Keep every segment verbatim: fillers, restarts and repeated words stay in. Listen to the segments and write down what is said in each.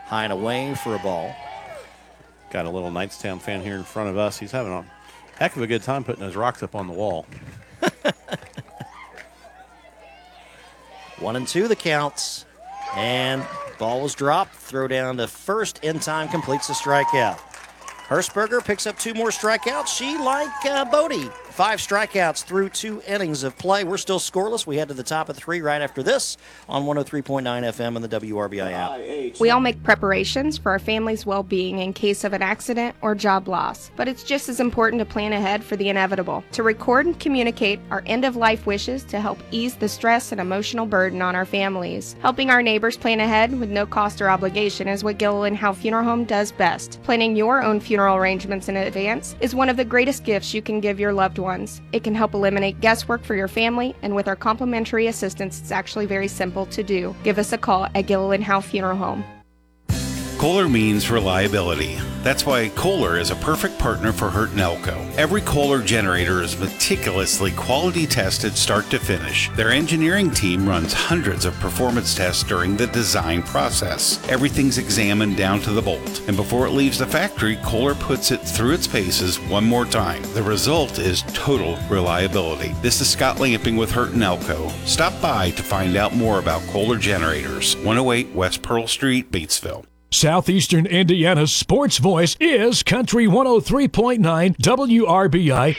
high and away for a ball. Got a little Knightstown fan here in front of us. He's having a heck of a good time putting those rocks up on the wall. One and two the counts. And ball was dropped. Throw down to first in time, completes the strikeout. Hershberger picks up two more strikeouts. She, like uh, Bodie, five strikeouts through two innings of play. We're still scoreless. We head to the top of three right after this on one oh three point nine F M and the W R B I app. We all make preparations for our family's well-being in case of an accident or job loss, but it's just as important to plan ahead for the inevitable, to record and communicate our end-of-life wishes to help ease the stress and emotional burden on our families. Helping our neighbors plan ahead with no cost or obligation is what Gilliland Howe Funeral Home does best. Planning your own funeral arrangements in advance is one of the greatest gifts you can give your loved ones. It can help eliminate guesswork for your family, and with our complimentary assistance, it's actually very simple to do. Give us a call at Gilliland Howe Funeral Home. Kohler means reliability. That's why Kohler is a perfect partner for Hurt and Elko. Every Kohler generator is meticulously quality tested start to finish. Their engineering team runs hundreds of performance tests during the design process. Everything's examined down to the bolt. And before it leaves the factory, Kohler puts it through its paces one more time. The result is total reliability. This is Scott Lamping with Hurt and Elko. Stop by to find out more about Kohler generators. one oh eight West Pearl Street, Batesville. Southeastern Indiana's sports voice is Country one oh three point nine W R B I.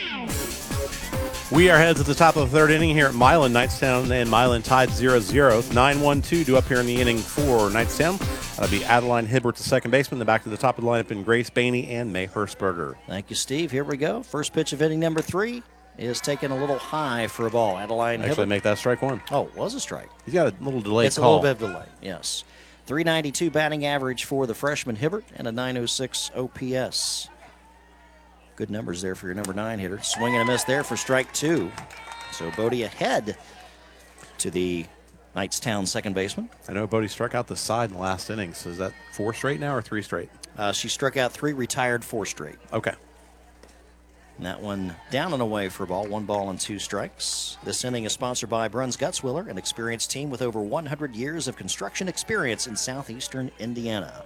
We are headed to the top of the third inning here at Milan. Knightstown and Milan tied zero zero. nine one two due up here in the inning for Knightstown. That'll be Adeline Hibbert, the second baseman. The back to the top of the lineup in Grace Bainey and May Hershberger. Thank you, Steve. Here we go. First pitch of inning number three is taken a little high for a ball. Adeline Actually, Hibbert. make that strike one. Oh, it was a strike. He's got a little delay It's call. a little bit of delay, yes. three ninety-two batting average for the freshman Hibbert and a nine oh six O P S. Good numbers there for your number nine hitter. Swing and a miss there for strike two. So Bodie ahead to the Knightstown second baseman. I know Bodie struck out the side in the last inning. So is that four straight now or three straight? Uh, she struck out three, retired four straight. Okay. And that one down and away for a ball, one ball and two strikes. This inning is sponsored by Bruns Gutzwiller, an experienced team with over one hundred years of construction experience in southeastern Indiana.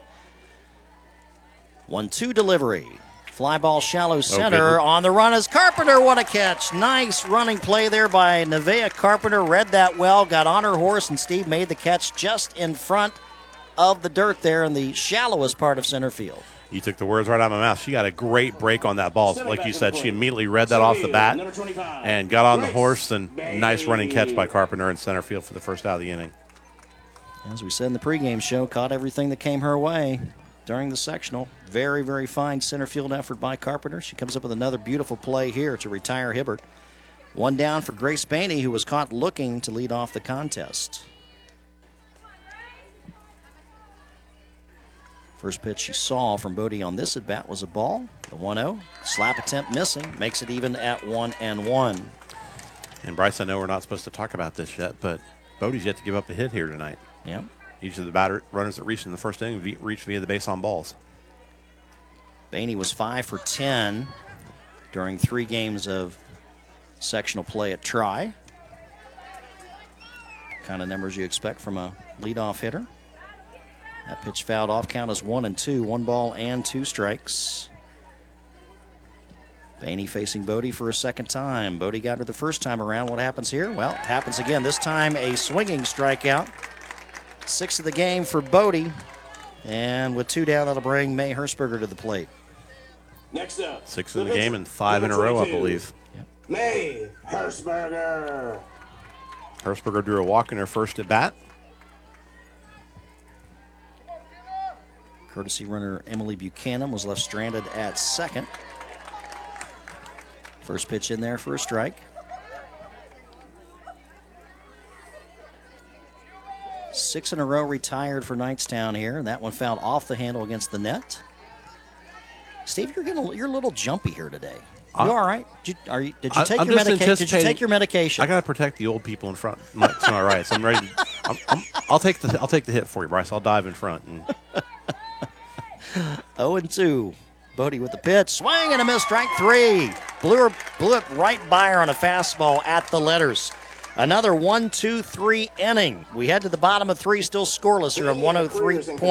one two delivery. Fly ball shallow center. Okay. On the run is Carpenter. What a catch. Nice running play there by Nevaeh Carpenter. Read that well, got on her horse, and Steve made the catch just in front of the dirt there in the shallowest part of center field. You took the words right out of my mouth. She got a great break on that ball. Like you said, she immediately read that off the bat and got on the horse, and nice running catch by Carpenter in center field for the first out of the inning. As we said in the pregame show, caught everything that came her way during the sectional. Very, very fine center field effort by Carpenter. She comes up with another beautiful play here to retire Hibbert. One down for Grace Bainey, who was caught looking to lead off the contest. First pitch she saw from Bodie on this at-bat was a ball. The one oh. Slap attempt missing. Makes it even at one and one. And Bryce, I know we're not supposed to talk about this yet, but Bodie's yet to give up a hit here tonight. Yeah. Each of the batter runners that reached in the first inning reached via the base on balls. Bainey was five for ten during three games of sectional play at Tri. Kind of numbers you expect from a leadoff hitter. That pitch fouled off. Count is one and two. One ball and two strikes. Bainey facing Bodie for a second time. Bodie got her the first time around. What happens here? Well, it happens again. This time a swinging strikeout. Six of the game for Bodie. And with two down, that'll bring May Hershberger to the plate. Next up. Six in the game and five in a row, I believe. Yep. May Hershberger. Hershberger drew a walk in her first at bat. Courtesy runner Emily Buchanan was left stranded at second. First pitch in there for a strike. Six in a row retired for Knightstown here, and that one fouled off the handle against the net. Steve, you're getting a, you're a little jumpy here today. You all right? Did you, are you, did you take I'm your just medication? Did you anticipating- take your medication? I got to protect the old people in front. It's all right. So I'm ready. To, I'm, I'm, I'll take the I'll take the hit for you, Bryce. I'll dive in front. And oh and two. Bodie with the pitch. Swing and a miss. Strike three. Blew, her, blew it right by her on a fastball at the letters. Another one two three inning. We head to the bottom of three, still scoreless here on one oh three point